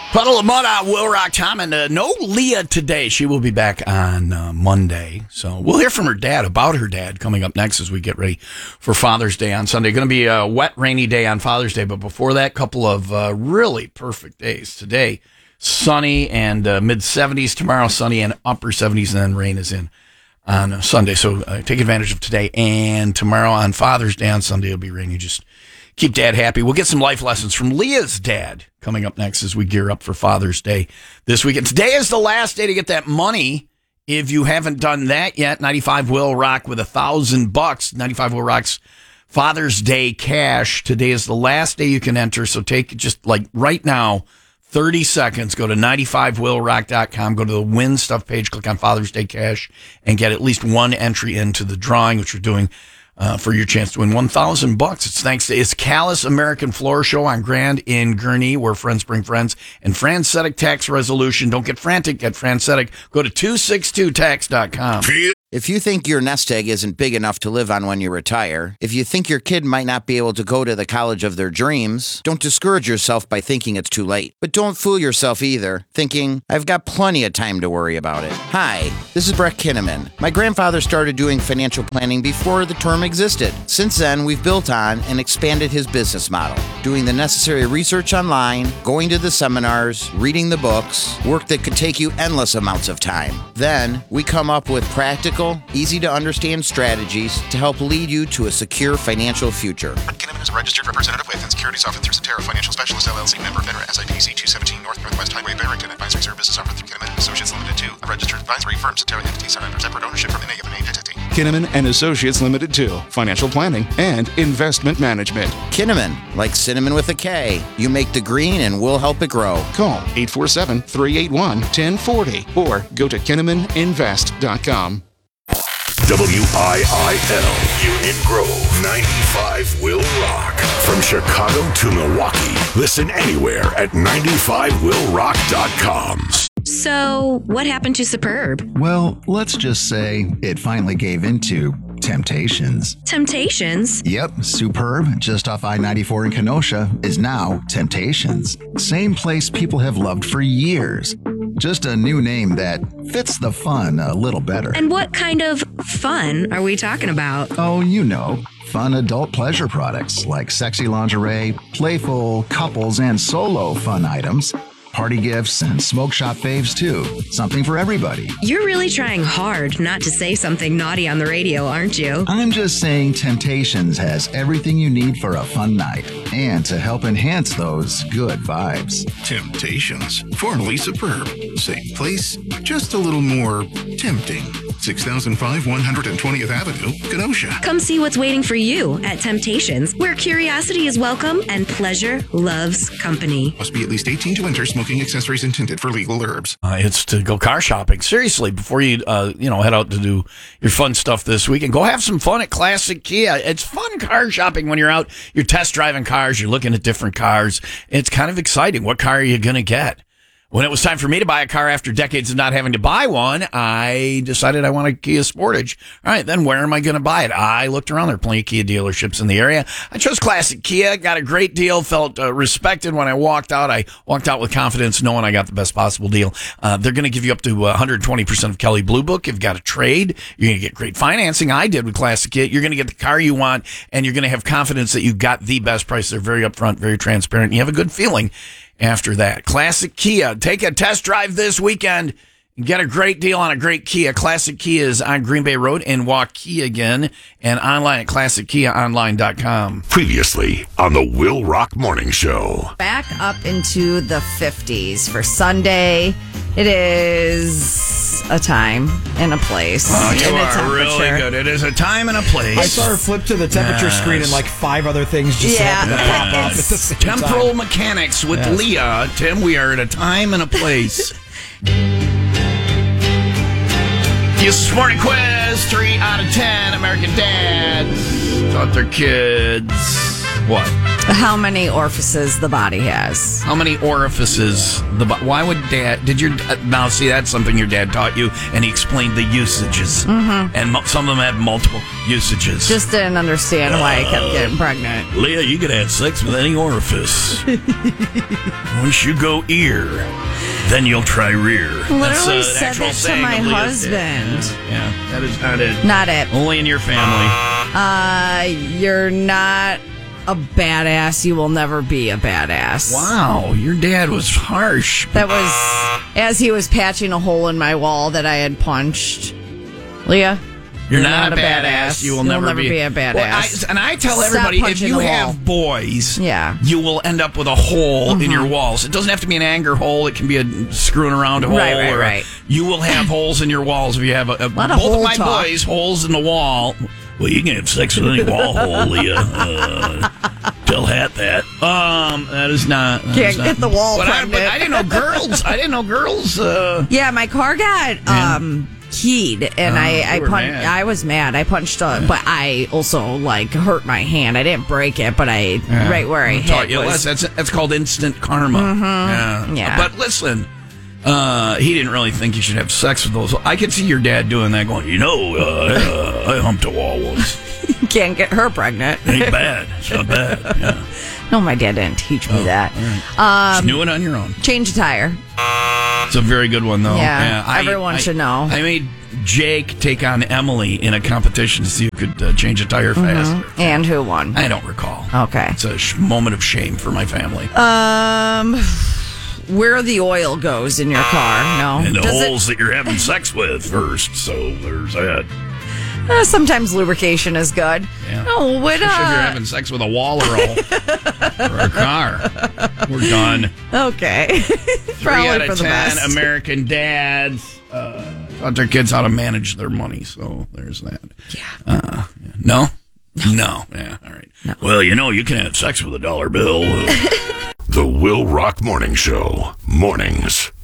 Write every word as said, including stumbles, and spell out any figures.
Puddle of Mud on Will Rock Tom, and uh, no Leah today. She will be back on uh, Monday. So we'll hear from her dad about her dad coming up next as we get ready for Father's Day on Sunday. Going to be a wet, rainy day on Father's Day, but before that, couple of uh, really perfect days. Today, sunny and uh, mid seventies. Tomorrow, sunny and upper seventies, and then rain is in on uh, Sunday. So uh, take advantage of today and tomorrow on Father's Day. On Sunday, it'll be rainy. Just keep Dad happy. We'll get some life lessons from Leah's dad coming up next as we gear up for Father's Day this weekend. Today is the last day to get that money. If you haven't done that yet, ninety-five Will Rock with a thousand bucks. ninety-five Will Rock's Father's Day cash. Today is the last day you can enter. So take just like right now, thirty seconds. Go to ninety-five will rock dot com. Go to the Win Stuff page. Click on Father's Day cash and get at least one entry into the drawing, which we're doing Uh, for your chance to win one thousand bucks. It's thanks to it's Callis American Floor Show on Grand in Gurnee, where friends bring friends, and Francetic Tax Resolution. Don't get frantic, get Francetic. Go to two sixty-two tax dot com. If you think your nest egg isn't big enough to live on when you retire, if you think your kid might not be able to go to the college of their dreams, don't discourage yourself by thinking it's too late. But don't fool yourself either, thinking, I've got plenty of time to worry about it. Hi, this is Brett Kinnaman. My grandfather started doing financial planning before the term existed. Since then, we've built on and expanded his business model, doing the necessary research online, going to the seminars, reading the books, work that could take you endless amounts of time. Then, we come up with practical, easy-to-understand strategies to help lead you to a secure financial future. Kinnaman is a registered representative with and securities offered through Cetera Financial Specialist, L L C, member FINRA, S I P C two seventeen North Northwest Highway, Barrington. Advisory services offered through Kinnaman and Associates Limited two, a registered advisory firm. Cetera entities are under separate ownership from any of an entity. Kinnaman and Associates Limited two, financial planning and investment management. Kinnaman, like cinnamon with a K. You make the green and we'll help it grow. Call eight four seven, three eight one, one zero four zero or go to kinnaman invest dot com. W I I L, Union Grove, ninety-five Will Rock. From Chicago to Milwaukee. Listen anywhere at ninety-five will rock dot com. So, what happened to Superb? Well, let's just say it finally gave into Temptations. Temptations? Yep, Superb, just off I ninety-four in Kenosha, is now Temptations. Same place people have loved for years. Just a new name that fits the fun a little better. And what kind of fun are we talking about? Oh, you know, fun adult pleasure products like sexy lingerie, playful couples and solo fun items, party gifts, and smoke shop faves too. Something for everybody. You're really trying hard not to say something naughty on the radio, aren't you? I'm just saying Temptations has everything you need for a fun night and to help enhance those good vibes. Temptations, formerly Superb. Same place, just a little more tempting. six thousand five, one hundred twentieth Avenue, Kenosha. Come see what's waiting for you at Temptations, where curiosity is welcome and pleasure loves company. Must be at least eighteen to enter. Smoking accessories intended for legal herbs. Uh, it's to go car shopping. Seriously, before you uh, you know head out to do your fun stuff this weekend, go have some fun at Classic Kia. It's fun car shopping when you're out. You're test driving cars. You're looking at different cars. It's kind of exciting. What car are you going to get? When it was time for me to buy a car after decades of not having to buy one, I decided I want a Kia Sportage. All right, then where am I going to buy it? I looked around. There are plenty of Kia dealerships in the area. I chose Classic Kia, got a great deal, felt uh, respected when I walked out. I walked out with confidence knowing I got the best possible deal. Uh, they're going to give you up to one hundred twenty percent of Kelley Blue Book. You've got a trade. You're going to get great financing. I did with Classic Kia. You're going to get the car you want, and you're going to have confidence that you got the best price. They're very upfront, very transparent. And you have a good feeling after that. Classic Kia. Take a test drive this weekend and get a great deal on a great Kia. Classic Kia is on Green Bay Road in Waukegan and online at classic kia online dot com. Previously on the Will Rock Morning Show. Back up into the fifties for Sunday. It is a time and a place. Oh, you and a are really good. It is a time and a place. I saw her flip to the temperature yes. screen and like five other things just yeah. happened to pop up at the same Temporal time. mechanics with yes. Leah. Tim, we are at a time and a place. This morning quiz, three out of ten American dads taught their kids what? How many orifices the body has. How many orifices the bo- Why would dad... Did your... Uh, now, see, that's something your dad taught you, and he explained the usages. Mm-hmm. And mo- some of them had multiple usages. Just didn't understand why I kept getting pregnant. Leah, you could have sex with any orifice. Once you go ear, then you'll try rear. Literally That's, uh, said actual that to saying my of Leah's dad. husband. Yeah, yeah, that is not it. Not it. Only in your family. Uh, you're not a badass. You will never be a badass. Wow, your dad was harsh. That was as he was patching a hole in my wall that I had punched. Leah, You're, you're not, not a badass. badass. You will You'll never, never be, be a badass. Well, I, and I tell Stop everybody, if punching you the have wall. boys, Yeah. you will end up with a hole in your walls. It doesn't have to be an anger hole. It can be a screwing around hole. Right, right, or a- right. you will have holes in your walls if you have a, a, Lot both of hole of my talk. boys holes in the wall. Well, you can have sex with any wall hole, Leah. Uh, tell Hat that. Um, that is not. That Can't is not, get the wall But I, but pregnant. I didn't know girls. I didn't know girls. Uh, Yeah, my car got um keyed, and Oh, I you I were punched. mad. I was mad. I punched, uh, but I also like hurt my hand. I didn't break it, but I Yeah. right where I I taught hit you a was. lesson. That's that's called instant karma. Yeah. Yeah. But listen, uh, he didn't really think you should have sex with those. I could see your dad doing that, going, you know, uh, uh, I humped a wall once. Can't get her pregnant. Ain't bad. It's not bad. Yeah. No, my dad didn't teach me that. Just knew it on your own. Change a tire. It's a very good one, though. Yeah, I- everyone I- should know. I made Jake take on Emily in a competition to see who could uh, change a tire faster. And who won? I don't recall. Okay. It's a sh- moment of shame for my family. Um, where the oil goes in your car? No. and the Does it- holes that you're having sex with first. So there's that. uh, sometimes lubrication is good. Yeah. No, what? Especially if you're Uh, having sex with a wall or a, or a car. We're done. okay. Three Probably out for of the ten best. American dads uh, taught their kids how to manage their money. So there's that. Yeah. Uh, no? No. Yeah. All right. No. Well, you know, you can have sex with a dollar bill. The Will Rock Morning Show. Mornings